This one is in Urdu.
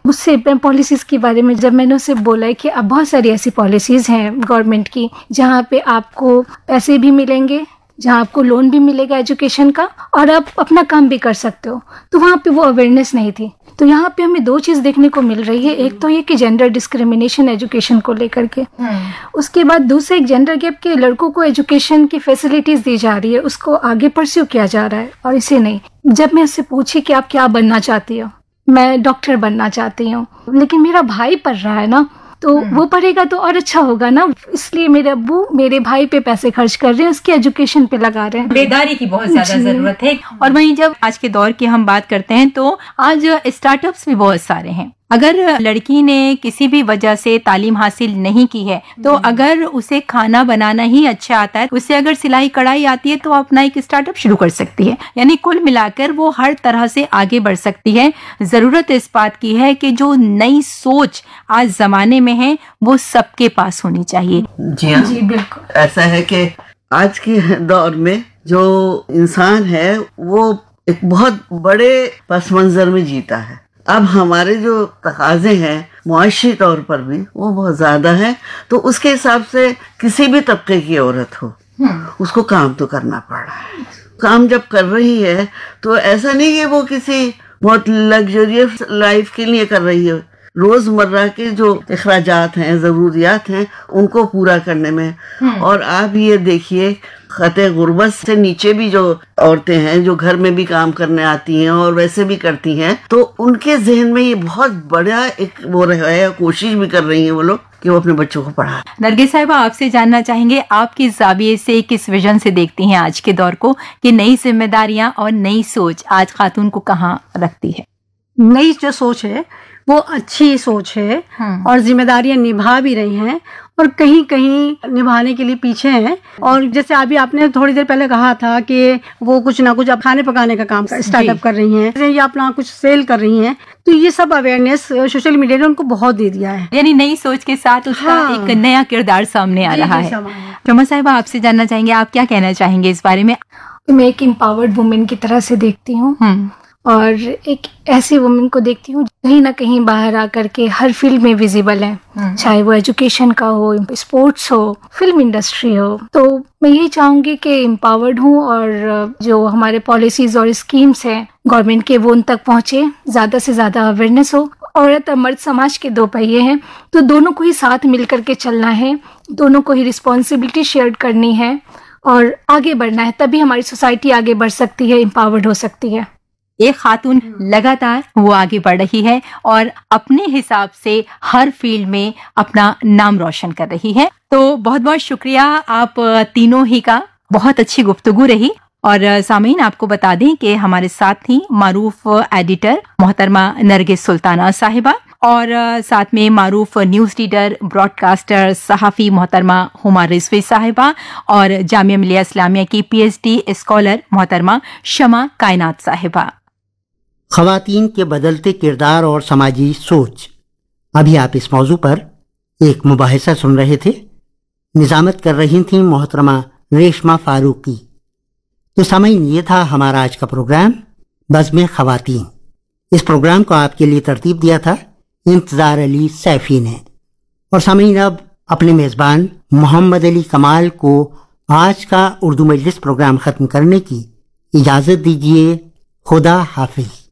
مجھ سے پالیسیز کے بارے میں جب میں نے اسے بولا کہ اب بہت ساری ایسی پالیسیز ہیں گورنمنٹ کی جہاں پہ آپ کو پیسے بھی ملیں گے، جہاں آپ کو لون بھی ملے گا ایجوکیشن کا، اور آپ اپنا کام بھی کر سکتے ہو، تو وہاں پہ وہ اویئرنیس نہیں تھی. تو یہاں پہ ہمیں دو چیز دیکھنے کو مل رہی ہے. ایک تو یہ کہ جینڈر ڈسکریمنیشن ایجوکیشن کو لے کر کے، اس کے بعد دوسرا ایک جینڈر گیپ کہ لڑکوں کو ایجوکیشن کی فیسلٹیز دی جا رہی ہے، اس کو آگے پرسیو کیا جا رہا ہے اور اسے نہیں. جب میں اس سے پوچھی کہ آپ کیا بننا چاہتی ہو، میں ڈاکٹر بننا چاہتی ہوں، لیکن میرا بھائی پڑھ رہا ہے نا، تو وہ پڑھے گا تو اور اچھا ہوگا نا، اس لیے میرے ابو میرے بھائی پہ پیسے خرچ کر رہے ہیں، اس کی ایجوکیشن پہ لگا رہے ہیں. بیداری کی بہت زیادہ ضرورت ہے. اور وہیں جب آج کے دور کی ہم بات کرتے ہیں تو آج اسٹارٹ اپس بھی بہت سارے ہیں. اگر لڑکی نے کسی بھی وجہ سے تعلیم حاصل نہیں کی ہے تو اگر اسے کھانا بنانا ہی اچھا آتا ہے، اسے اگر سلائی کڑھائی آتی ہے تو اپنا ایک اسٹارٹ اپ شروع کر سکتی ہے. یعنی کل ملا کر وہ ہر طرح سے آگے بڑھ سکتی ہے. ضرورت اس بات کی ہے کہ جو نئی سوچ آج زمانے میں ہے وہ سب کے پاس ہونی چاہیے. جی ہاں، جی بالکل. ایسا ہے کہ آج کے دور میں جو انسان ہے وہ ایک بہت بڑے پس منظر میں جیتا ہے. اب ہمارے جو تقاضے ہیں معاشی طور پر بھی وہ بہت زیادہ ہیں، تو اس کے حساب سے کسی بھی طبقے کی عورت ہو اس کو کام تو کرنا پڑ رہا ہے. کام جب کر رہی ہے تو ایسا نہیں کہ وہ کسی بہت لگژریس لائف کے لیے کر رہی ہے، روز مرہ کے جو اخراجات ہیں، ضروریات ہیں، ان کو پورا کرنے میں. اور آپ یہ دیکھیے خطے غربت سے نیچے بھی جو عورتیں ہیں جو گھر میں بھی کام کرنے آتی ہیں اور ویسے بھی کرتی ہیں، تو ان کے ذہن میں یہ بہت بڑا ایک وہ رہا ہے، کوشش بھی کر رہی ہیں وہ لوگ کہ وہ اپنے بچوں کو پڑھائیں. نرگس صاحبہ، آپ سے جاننا چاہیں گے آپ کس زاویے سے کس ویژن سے دیکھتی ہیں آج کے دور کو، کہ نئی ذمہ داریاں اور نئی سوچ آج خاتون کو کہاں رکھتی ہے؟ نئی جو سوچ ہے وہ اچھی سوچ ہے اور ذمہ داریاں نبھا بھی رہی ہیں اور کہیں کہیں نبھانے کے لیے پیچھے ہیں. اور جیسے ابھی آپ نے تھوڑی دیر پہلے کہا تھا کہ وہ کچھ نہ کچھ اب کھانے پکانے کا کام اسٹارٹ اپ کر رہی ہیں یا اپنا کچھ سیل کر رہی ہیں، تو یہ سب اویئرنیس سوشل میڈیا نے ان کو بہت دے دیا ہے. یعنی نئی سوچ کے ساتھ اس کا ایک نیا کردار سامنے آ رہا ہے. شمع صاحبہ، آپ سے جاننا چاہیں گے آپ کیا کہنا چاہیں گے اس بارے میں؟ میں ایک امپاورڈ وومن کی طرح سے دیکھتی ہوں اور ایک ایسی وومن کو دیکھتی ہوں کہیں نہ کہیں باہر آ کر کے ہر فیلڈ میں ویزیبل ہے، چاہے وہ ایجوکیشن کا ہو، اسپورٹس ہو، فلم انڈسٹری ہو. تو میں یہی چاہوں گی کہ امپاورڈ ہوں اور جو ہمارے پالیسیز اور اسکیمز ہیں گورنمنٹ کے وہ ان تک پہنچے، زیادہ سے زیادہ اویئرنیس ہو. عورت اور مرد سماج کے دو پہیے ہیں، تو دونوں کو ہی ساتھ مل کر کے چلنا ہے، دونوں کو ہی رسپانسبلٹی شیئر کرنی ہے اور آگے بڑھنا ہے، تبھی ہماری سوسائٹی آگے بڑھ سکتی ہے، امپاورڈ ہو سکتی ہے. ایک خاتون لگاتار وہ آگے بڑھ رہی ہے اور اپنے حساب سے ہر فیلڈ میں اپنا نام روشن کر رہی ہے. تو بہت بہت شکریہ آپ تینوں ہی کا، بہت اچھی گفتگو رہی. اور سامعین، آپ کو بتا دیں کہ ہمارے ساتھ تھیں معروف ایڈیٹر محترمہ نرگس سلطانہ صاحبہ اور ساتھ میں معروف نیوز ریڈر، براڈ کاسٹر، صحافی محترمہ ہما رضوی صاحبہ اور جامعہ ملیہ اسلامیہ کی پی ایچ ڈی اسکالر محترمہ شمع کائنات صاحبہ. خواتین کے بدلتے کردار اور سماجی سوچ، ابھی آپ اس موضوع پر ایک مباحثہ سن رہے تھے. نظامت کر رہی تھیں محترمہ ریشمہ فاروقی. تو سامعین، یہ تھا ہمارا آج کا پروگرام بزم خواتین. اس پروگرام کو آپ کے لیے ترتیب دیا تھا انتظار علی سیفی نے. اور سامعین، اب اپنے میزبان محمد علی کمال کو آج کا اردو مجلس پروگرام ختم کرنے کی اجازت دیجیے. خدا حافظ.